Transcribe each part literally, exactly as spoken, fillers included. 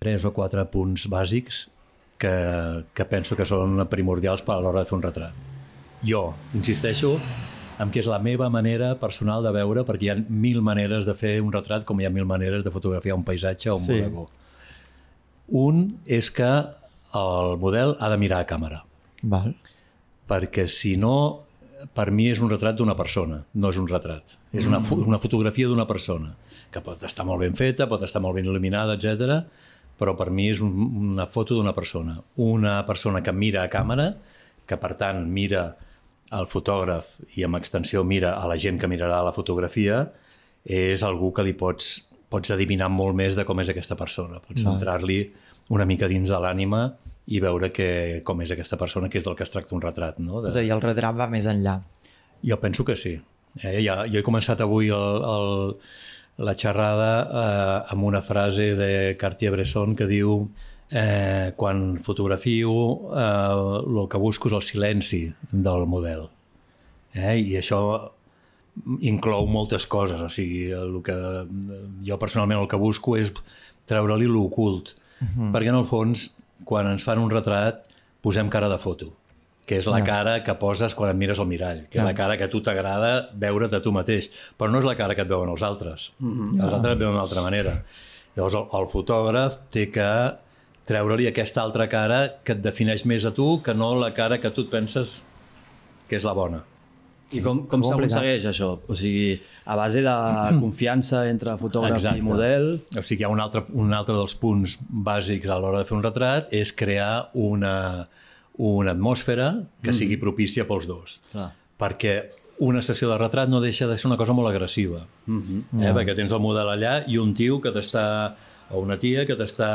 tres o quatre punts bàsics que, que penso que són primordials per a l'hora de fer un retrat. Jo insisteixo en que és la meva manera personal de veure, perquè hi ha mil maneres de fer un retrat com hi ha mil maneres de fotografiar un paisatge o un Sí. bodegó. Un és que el model ha de mirar a càmera. Val. Perquè si no, per mi és un retrat d'una persona, no és un retrat. És una, fo una fotografia d'una persona, que pot estar molt ben feta, pot estar molt ben il·luminada, etcètera, però per mi és un, una foto d'una persona. Una persona que mira a càmera, que per tant mira al fotògraf i amb extensió mira a la gent que mirarà la fotografia, és algú que li pots, pots adivinar molt més de com és aquesta persona. Pots centrar-li una mica dins de l'ànima i veure que, com és aquesta persona, que és del que es tracta un retrat. No? De... És a dir, el retrat va més enllà. Jo penso que sí. Eh, ja, jo he començat avui el, el, la xerrada eh, amb una frase de Cartier-Bresson que diu eh, quan fotografio eh, el que busco és el silenci del model. Eh? I això inclou moltes coses. O sigui, el que, jo personalment el que busco és treure-li l'ocult. Uh-huh. Perquè en el fons, quan ens fan un retrat, posem cara de foto, que és la cara que poses quan et mires al mirall, que és la cara que a tu t'agrada veure't a tu mateix, però no és la cara que et veuen els altres. Mm-hmm. Els altres et veuen d'una altra manera. Llavors el, el fotògraf té que treure-li aquesta altra cara que et defineix més a tu que no la cara que tu et penses que és la bona. I com, com s'aconsegueix això? O sigui, a base de confiança entre fotògraf Exacte. I model... O sigui, hi ha un altre, un altre dels punts bàsics a l'hora de fer un retrat és crear una, una atmosfera que sigui propícia pels dos. Clar. Perquè una sessió de retrat no deixa de ser una cosa molt agressiva. Mm-hmm. eh? Perquè tens el model allà i un tio que t'està o una tia que t'està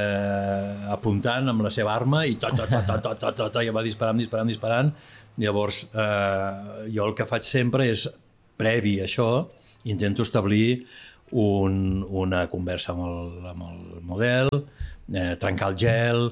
eh, apuntant amb la seva arma i tot, tot, tot, tot, tot, tot, tot, i va disparant, disparant, disparant. Llavors, eh, jo el que faig sempre és, previ a això, intento establir un, una conversa amb el, amb el model, eh, trencar el gel,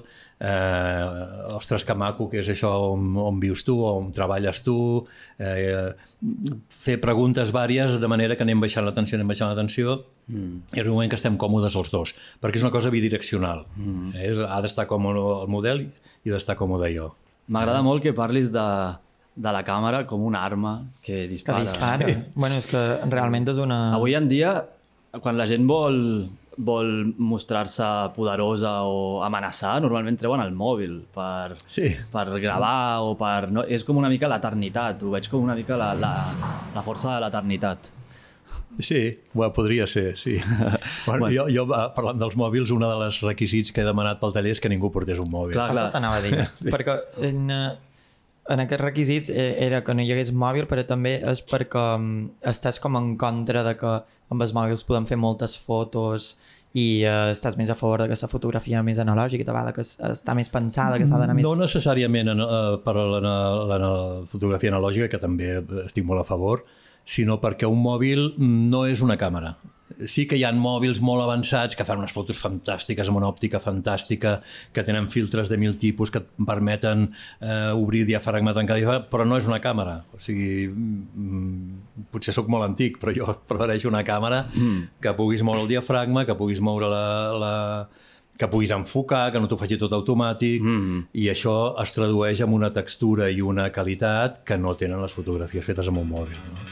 eh, ostres, que maco, que és això on, on vius tu, on treballes tu, eh, fer preguntes vàries de manera que anem baixant la tensió, anem baixant la tensió, mm. i en un moment que estem còmodes els dos, perquè és una cosa bidireccional. Mm. Eh, ha d'estar còmode el model i d'estar còmode jo. M'agrada molt que parlis de, de la càmera com una arma que dispara. Que dispara. Sí. Bueno, és que realment és una... Avui en dia, quan la gent vol, vol mostrar-se poderosa o amenaçar, normalment treuen el mòbil per, sí. per gravar o per... No? És com una mica l'eternitat, ho veig com una mica la, la, la força de l'eternitat. Sí, bueno, podria ser, sí. Bueno, bueno. Jo, jo, parlant dels mòbils, un dels requisits que he demanat pel taller és que ningú portés un mòbil. Clar, clar. Això t'anava a dir. Sí. Perquè en, en aquests requisits era que no hi hagués mòbil, però també és perquè estàs com en contra de que amb els mòbils podem fer moltes fotos i uh, estàs més a favor de que la fotografia més analògica, de vegades que està més pensada, que s'ha d'anar més... No necessàriament uh, per a la, la, la fotografia analògica, que també estic molt a favor, sinó perquè un mòbil no és una càmera. Sí que hi ha mòbils molt avançats que fan unes fotos fantàstiques amb una òptica fantàstica, que tenen filtres de mil tipus que et permeten eh, obrir diafragma, tancar diafragma, però no és una càmera. O sigui, mm, potser sóc molt antic, però jo prefereixo una càmera mm. que puguis moure el diafragma, que puguis moure la... la que puguis enfocar, que no t'ho faci tot automàtic, mm. i això es tradueix en una textura i una qualitat que no tenen les fotografies fetes amb un mòbil. No?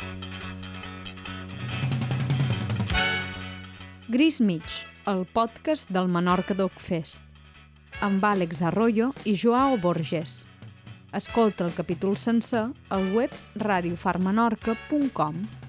Gris Mig, el podcast del Menorca Doc Fest, amb Àlex Arroyo i Joao Borges. Escolta el capítol sencer al web radio far menorca punt com.